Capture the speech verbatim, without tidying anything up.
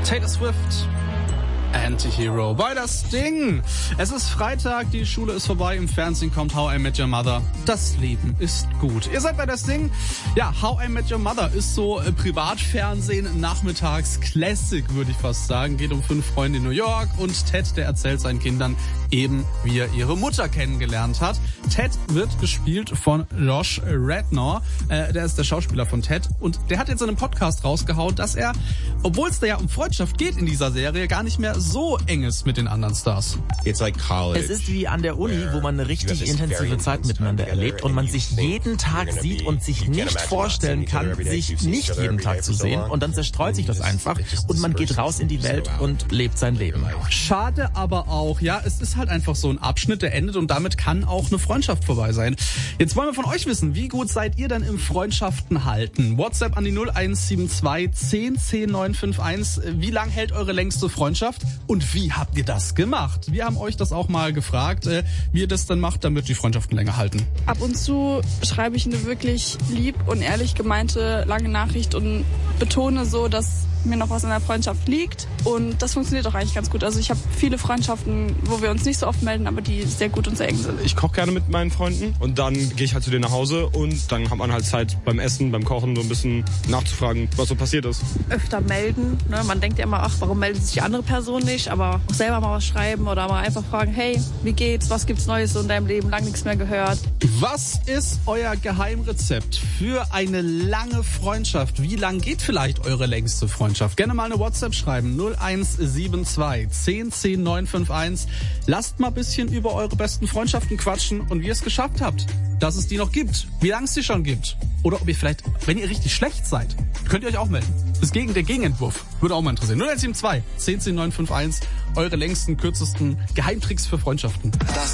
Taylor Swift, Anti-Hero bei das Ding. Es ist Freitag, die Schule ist vorbei, im Fernsehen kommt How I Met Your Mother. Das Leben ist gut. Ihr seid bei das Ding. Ja, How I Met Your Mother ist so äh, Privatfernsehen, nachmittags Classic, würde ich fast sagen. Geht um fünf Freunde in New York und Ted, der erzählt seinen Kindern eben, wie er ihre Mutter kennengelernt hat. Ted wird gespielt von Josh Radnor. Äh, der ist der Schauspieler von Ted und der hat jetzt in einem Podcast rausgehauen, dass er, obwohl es da ja um Freundschaft geht in dieser Serie, gar nicht mehr so eng ist mit den anderen Stars. Es ist wie an der Uni, wo man eine richtig intensive Zeit miteinander erlebt und man sich jeden Tag sieht und sich nicht vorstellen kann, sich nicht jeden Tag zu sehen. Und dann zerstreut sich das einfach und man geht raus in die Welt und lebt sein Leben. Schade aber auch, ja, es ist halt einfach so ein Abschnitt, der endet und damit kann auch eine Freundschaft vorbei sein. Jetzt wollen wir von euch wissen, wie gut seid ihr denn im Freundschaften halten? WhatsApp an die null eins sieben zwei zehn zehn neun fünf eins. Wie lang hält eure längste Freundschaft? Und wie habt ihr das gemacht? Wir haben euch das auch mal gefragt, wie ihr das dann macht, damit die Freundschaften länger halten. Ab und zu schreibe ich eine wirklich lieb und ehrlich gemeinte lange Nachricht und betone so, dass mir noch was in der Freundschaft liegt. Und das funktioniert auch eigentlich ganz gut. Also ich habe viele Freundschaften, wo wir uns nicht so oft melden, aber die sehr gut und sehr eng sind. Ich koche gerne mit meinen Freunden und dann gehe ich halt zu denen nach Hause und dann hat man halt Zeit beim Essen, beim Kochen so ein bisschen nachzufragen, was so passiert ist. Öfter melden. Ne? Man denkt ja immer, ach, warum meldet sich die andere Person nicht? Aber auch selber mal was schreiben oder mal einfach fragen, hey, wie geht's? Was gibt's Neues so in deinem Leben? Lang nichts mehr gehört. Was ist euer Geheimrezept für eine lange Freundschaft? Wie lang geht vielleicht eure längste Freundschaft? Gerne mal eine WhatsApp schreiben, null eins sieben zwei zehn zehn neun fünf eins. Lasst mal ein bisschen über eure besten Freundschaften quatschen und wie ihr es geschafft habt, dass es die noch gibt, wie lange es die schon gibt. Oder ob ihr vielleicht, wenn ihr richtig schlecht seid, könnt ihr euch auch melden. Das Gegen, der Gegenentwurf würde auch mal interessieren. null eins sieben zwei zehn zehn neun fünf eins, eure längsten, kürzesten Geheimtricks für Freundschaften. Das